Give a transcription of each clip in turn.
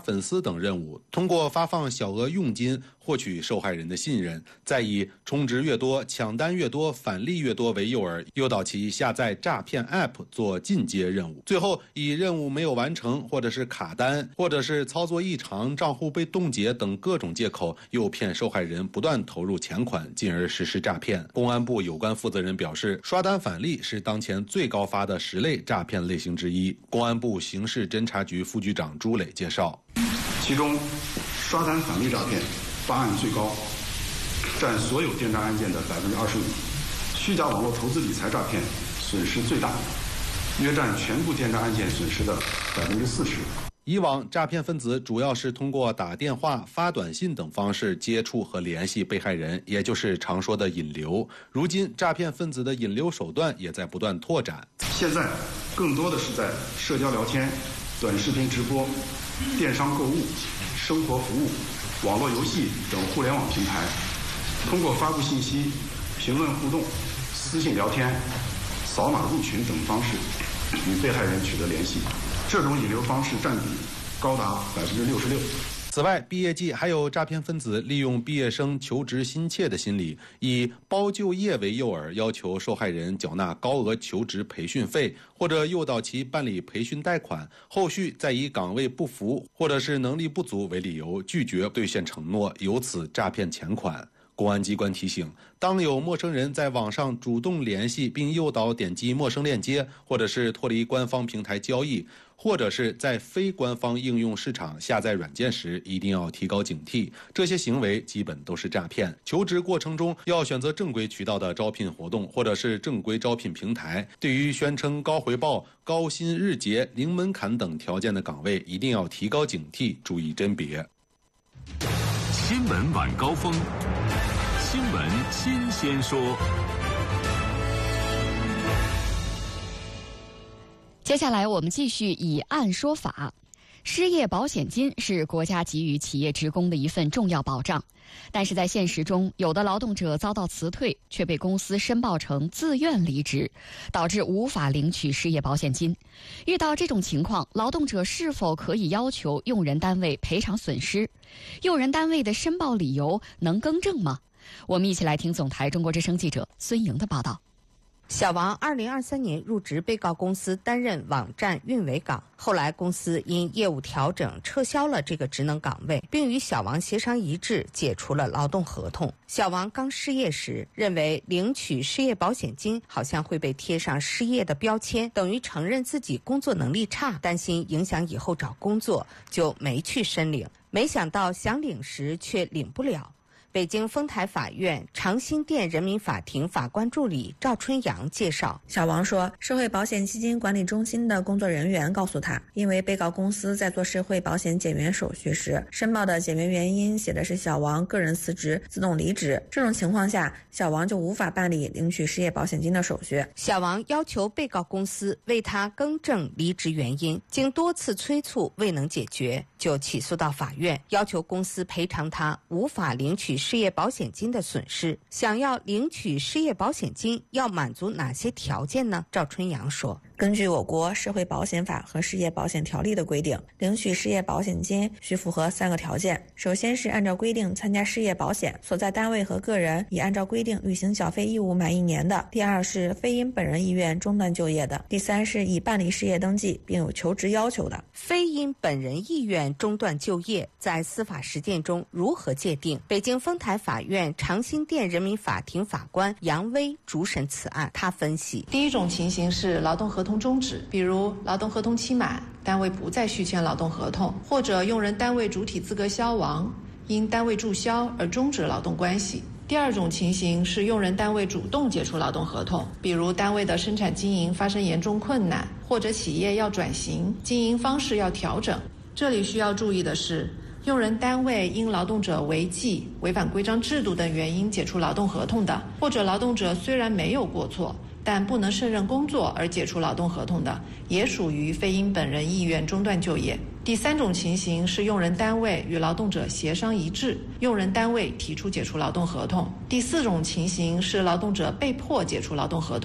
粉丝等任务，通过发放小额佣金获取受害人的信任，再以充值越多、抢单越多、返利越多为诱饵，诱导其下载诈骗 App 做进阶任务，最后以任务没有完成，或者是卡单，或者是操作异常、账户被冻结等各种借口，诱骗受害人不断投入钱款，进而实施诈骗。公安部有关负责人表示，刷单返利是当前最高发的10类诈骗类型之一。公安部刑事侦查局副局长朱磊介绍， 其中刷单返利诈骗发案最高，占所有电诈案件的25%；虚假网络投资理财诈骗损失最大，约占全部电诈案件损失的40%。 以往诈骗分子主要是通过打电话、发短信等方式接触和联系被害人，也就是常说的引流。如今，诈骗分子的引流手段也在不断拓展。 现在更多的是在社交聊天、短视频直播、电商购物、生活服务、网络游戏等互联网平台，通过发布信息、评论互动、私信聊天、扫码入群等方式与被害人取得联系。这种引流方式占比高达66%。 此外，毕业季还有诈骗分子利用毕业生求职心切的心理，以包就业为诱饵，要求受害人缴纳高额求职培训费，或者诱导其办理培训贷款，后续再以岗位不符或者是能力不足为理由拒绝兑现承诺，由此诈骗钱款。公安机关提醒，当有陌生人在网上主动联系并诱导点击陌生链接，或者是脱离官方平台交易，或者是在非官方应用市场下载软件时，一定要提高警惕，这些行为基本都是诈骗。求职过程中要选择正规渠道的招聘活动，或者是正规招聘平台。对于宣称高回报、高薪日结、零门槛等条件的岗位，一定要提高警惕，注意甄别。 新闻晚高峰，新闻新鲜说。 接下来我们继续以案说法。失业保险金是国家给予企业职工的一份重要保障，但是在现实中，有的劳动者遭到辞退，却被公司申报成自愿离职，导致无法领取失业保险金。遇到这种情况，劳动者是否可以要求用人单位赔偿损失？用人单位的申报理由能更正吗？我们一起来听总台中国之声记者孙莹的报道。 小王2023年入职被告公司担任网站运维岗，后来公司因业务调整撤销了这个职能岗位，并与小王协商一致解除了劳动合同。小王刚失业时认为领取失业保险金好像会被贴上失业的标签，等于承认自己工作能力差，担心影响以后找工作，就没去申领。没想到想领时却领不了。北京丰台法院长辛店人民法庭法官助理赵春阳介绍， 小王说，社会保险基金管理中心的工作人员告诉他，因为被告公司在做社会保险减员手续时，申报的减员原因写的是小王个人辞职自动离职，这种情况下，小王就无法办理领取失业保险金的手续。 小王要求被告公司为他更正离职原因，经多次催促未能解决，就起诉到法院，要求公司赔偿他无法领取失业保险金的损失。想要领取失业保险金，要满足哪些条件呢？赵春阳说， 根据我国社会保险法和失业保险条例的规定，领取失业保险金需符合3个条件。首先是按照规定参加失业保险，所在单位和个人已按照规定履行缴费义务满1年的。第二是非因本人意愿中断就业的。第三是已办理失业登记并有求职要求的。 非因本人意愿中断就业在司法实践中如何界定？北京丰台法院长辛店人民法庭法官杨威主审此案，他分析， 第一种情形是劳动合同终止，比如劳动合同期满，单位不再续签劳动合同，或者用人单位主体资格消亡，因单位注销而终止劳动关系。第二种情形是用人单位主动解除劳动合同，比如单位的生产经营发生严重困难，或者企业要转型，经营方式要调整。这里需要注意的是，用人单位因劳动者违纪、违反规章制度等原因解除劳动合同的，或者劳动者虽然没有过错，但不能胜任工作而解除劳动合同的，也属于非因本人意愿中断就业。第三种情形是用人单位与劳动者协商一致，用人单位提出解除劳动合同。第四种情形是劳动者被迫解除劳动合同，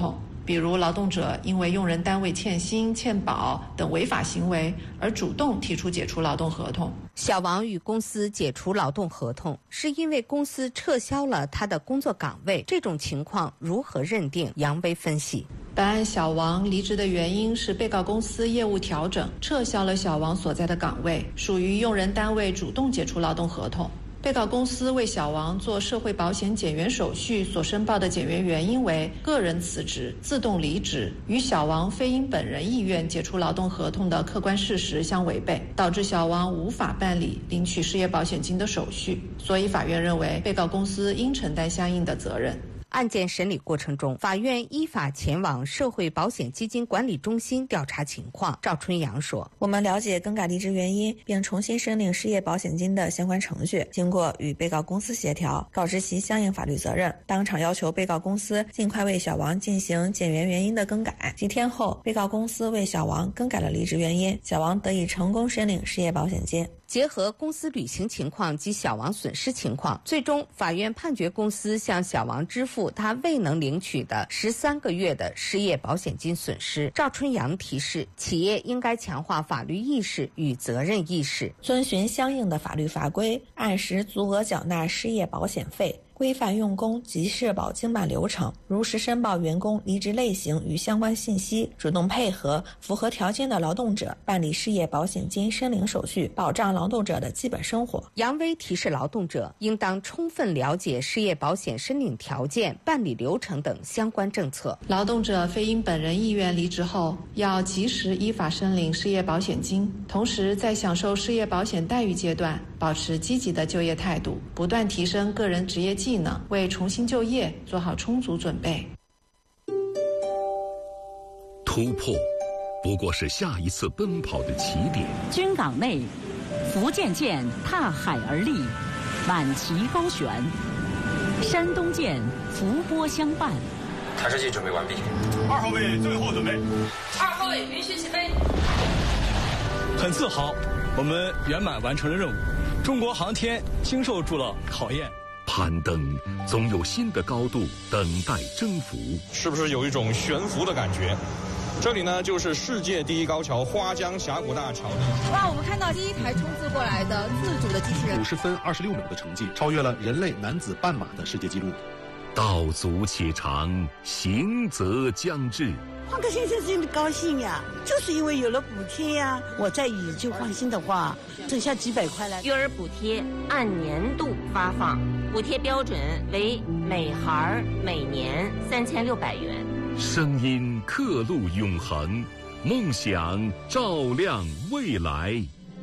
比如劳动者因为用人单位欠薪、欠保等违法行为而主动提出解除劳动合同。 小王与公司解除劳动合同，是因为公司撤销了他的工作岗位，这种情况如何认定？杨威分析， 本案小王离职的原因是被告公司业务调整，撤销了小王所在的岗位，属于用人单位主动解除劳动合同。被告公司为小王做社会保险减员手续所申报的减员原因为个人辞职、自动离职，与小王非因本人意愿解除劳动合同的客观事实相违背，导致小王无法办理领取失业保险金的手续，所以法院认为被告公司应承担相应的责任。 案件审理过程中，法院依法前往社会保险基金管理中心调查情况。赵春阳说， 我们了解更改离职原因并重新申领失业保险金的相关程序，经过与被告公司协调，告知其相应法律责任，当场要求被告公司尽快为小王进行减员原因的更改。几天后，被告公司为小王更改了离职原因，小王得以成功申领失业保险金。 结合公司履行情况及小王损失情况，最终法院判决公司向小王支付他未能领取的13个月的失业保险金损失。赵春阳提示，企业应该强化法律意识与责任意识， 遵循相应的法律法规，按时足额缴纳失业保险费，规范用工及社保经办流程，如实申报员工离职类型与相关信息，主动配合符合条件的劳动者办理失业保险金申领手续，保障劳动者的基本生活。 杨威提示劳动者应当充分了解失业保险申领条件、办理流程等相关政策。 劳动者非因本人意愿离职后，要及时依法申领失业保险金，同时在享受失业保险待遇阶段，保持积极的就业态度，不断提升个人职业技能，为重新就业做好充足准备。 突破不过是下一次奔跑的起点。 军港内，福建舰踏海而立，挽旗高悬；山东舰伏波相伴。 抬射器准备完毕。 2号位最后准备。 2号位允许起飞。 很自豪，我们圆满完成了任务。中国航天经受住了考验。 攀登总有新的高度等待征服， 是不是有一种悬浮的感觉？这里呢，就是世界第一高桥花江峡谷大桥。 哇，我们看到第一台冲刺过来的自主的机器人 ，50分26秒的成绩，超越了人类男子半马的世界纪录。 道阻且长，行则将至。 换个先生真的高兴呀，就是因为有了补贴呀。我再以旧换新的话，挣下几百块来。 育儿补贴按年度发放，补贴标准为每孩每年3600元。 声音刻录永恒，梦想照亮未来。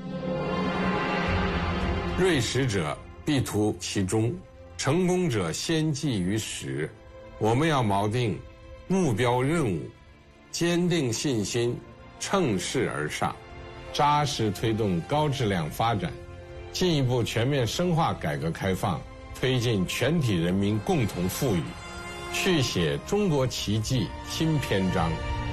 锐实者必图其中，成功者先记于始。我们要锚定目标任务，坚定信心，乘势而上，扎实推动高质量发展，进一步全面深化改革开放，推进全体人民共同富裕，续写中国奇迹新篇章。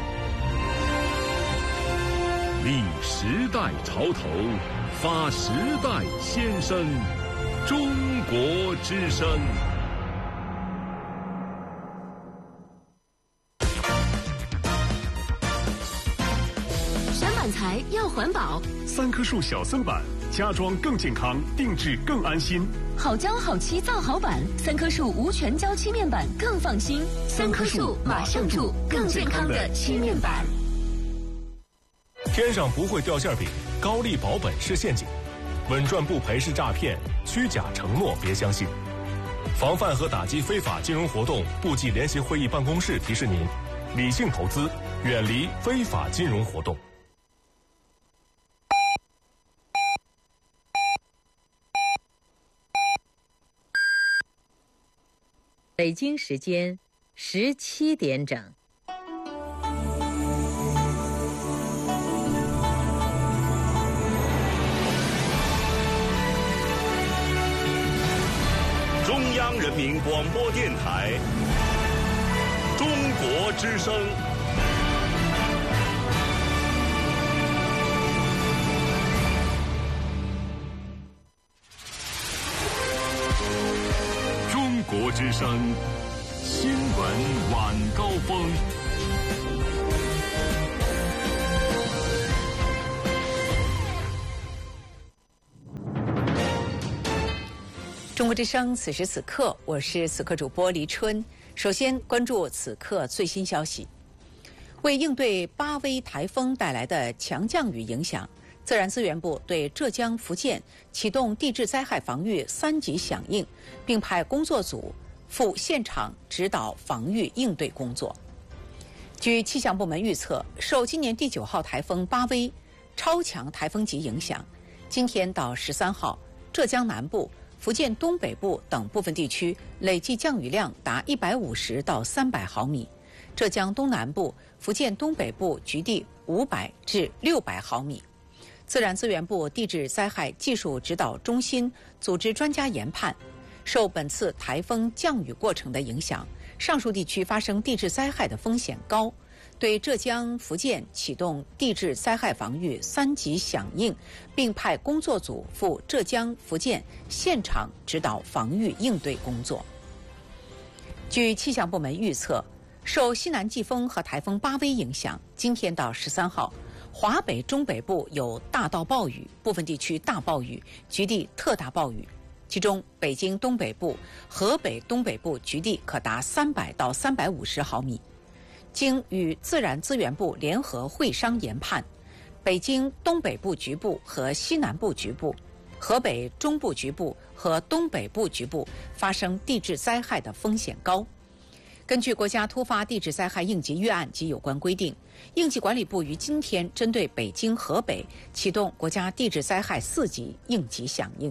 立时代潮头，发时代先声，中国之声。 选板材要环保 ，3棵树小森板，家装更健康，定制更安心。 好胶好漆造好板，3棵树无全胶漆面板更放心。3棵树马上住更健康的漆面板。 天上不会掉馅饼，高利保本是陷阱，稳赚不赔是诈骗，虚假承诺别相信。防范和打击非法金融活动部际联席会议办公室提示您：理性投资，远离非法金融活动。 北京时间17点整。 中央人民广播电台，中国之声。中国之声新闻晚高峰。 中国之声此时此刻，我是此刻主播黎春。首先关注此刻最新消息。为应对巴威台风带来的强降雨影响，自然资源部对浙江、福建启动地质灾害防御3级响应，并派工作组赴现场指导防御应对工作。据气象部门预测，受今年第9号台风巴威超强台风级影响，今天到13号，浙江南部、福建东北部等部分地区累计降雨量达150到300毫米，浙江东南部、福建东北部局地500至600毫米。自然资源部地质灾害技术指导中心组织专家研判，受本次台风降雨过程的影响，上述地区发生地质灾害的风险高，对浙江、福建启动地质灾害防御3级响应，并派工作组赴浙江、福建现场指导防御应对工作。据气象部门预测，受西南季风和台风巴威影响，今天到13号，华北中北部有大到暴雨，部分地区大暴雨，局地特大暴雨。其中，北京东北部、河北东北部局地可达300到350毫米。经与自然资源部联合会商研判，北京东北部局部和西南部局部、河北中部局部和东北部局部发生地质灾害的风险高。根据国家突发地质灾害应急预案及有关规定，应急管理部于今天针对北京、河北启动国家地质灾害4级应急响应。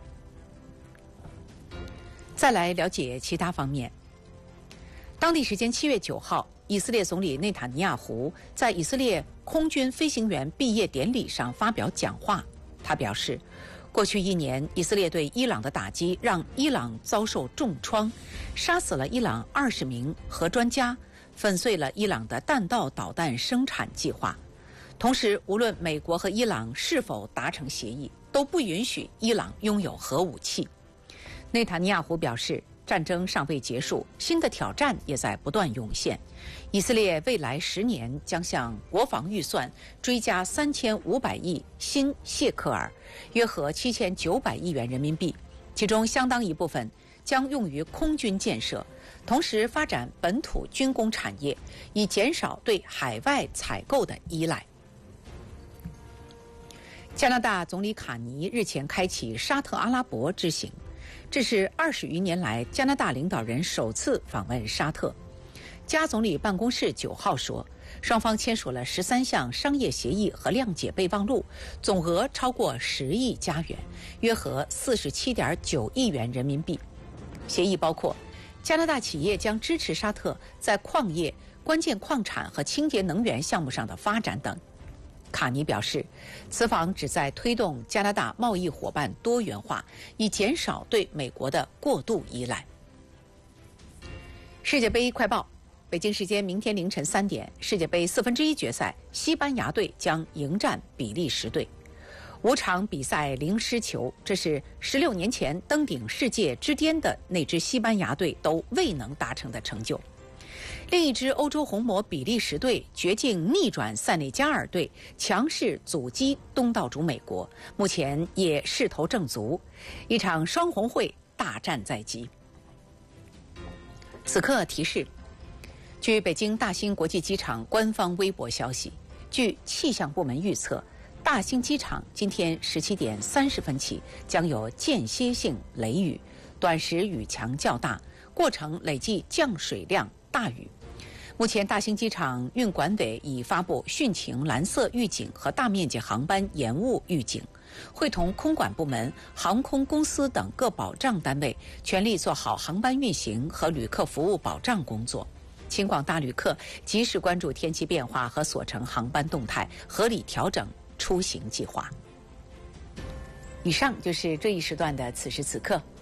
再来了解其他方面。当地时间7月9号，以色列总理内塔尼亚胡在以色列空军飞行员毕业典礼上发表讲话。他表示，过去1年，以色列对伊朗的打击让伊朗遭受重创，杀死了伊朗20名核专家，粉碎了伊朗的弹道导弹生产计划。同时，无论美国和伊朗是否达成协议，都不允许伊朗拥有核武器。内塔尼亚胡表示，战争尚未结束，新的挑战也在不断涌现。以色列未来10年将向国防预算追加3500亿新谢克尔，约合7900亿元人民币，其中相当一部分将用于空军建设，同时发展本土军工产业，以减少对海外采购的依赖。加拿大总理卡尼日前开启沙特阿拉伯之行，这是20余年来加拿大领导人首次访问沙特。加总理办公室9号说，双方签署了13项商业协议和谅解备忘录，总额超过10亿加元，约合47.9亿元人民币。协议包括加拿大企业将支持沙特在矿业、关键矿产和清洁能源项目上的发展等。卡尼表示，此访旨在推动加拿大贸易伙伴多元化，以减少对美国的过度依赖。世界杯快报，北京时间明天凌晨3点，世界杯1/4决赛，西班牙队将迎战比利时队。5场比赛0失球，这是16年前登顶世界之巅的那支西班牙队都未能达成的成就。另一支欧洲红魔比利时队绝境逆转塞内加尔队，强势阻击东道主美国，目前也势头正足，一场双红会大战在即。此刻提示，据北京大兴国际机场官方微博消息，据气象部门预测，大兴机场今天17点30分起将有间歇性雷雨，短时雨强较大，过程累计降水量大雨。目前大兴机场运管委已发布汛情蓝色预警和大面积航班延误预警，会同空管部门、航空公司等各保障单位全力做好航班运行和旅客服务保障工作。请广大旅客及时关注天气变化和所乘航班动态，合理调整出行计划。以上就是这一时段的此时此刻。